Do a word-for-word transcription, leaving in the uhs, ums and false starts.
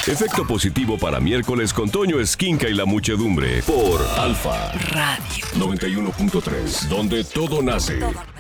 Efecto positivo para miércoles con Toño Esquinca y la muchedumbre por Alfa Radio noventa y uno punto tres, donde todo nace.